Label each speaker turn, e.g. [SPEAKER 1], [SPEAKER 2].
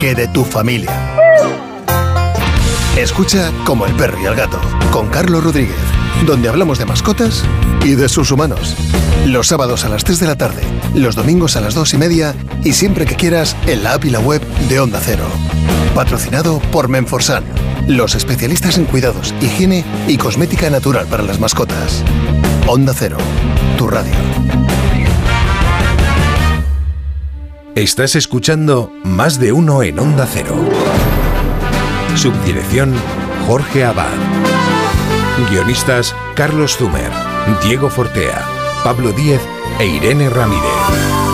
[SPEAKER 1] que de tu familia. Escucha Como el perro y el gato, con Carlos Rodríguez, donde hablamos de mascotas y de sus humanos. Los sábados a las 3 de la tarde, los domingos a las 2:30 y siempre que quieras en la app y la web de Onda Cero. Patrocinado por Menforsan, los especialistas en cuidados, higiene y cosmética natural para las mascotas. Onda Cero, tu radio.
[SPEAKER 2] Estás escuchando Más de Uno en Onda Cero. Subdirección Jorge Abad. Guionistas Carlos Zumer, Diego Fortea, Pablo Díez e Irene Ramírez.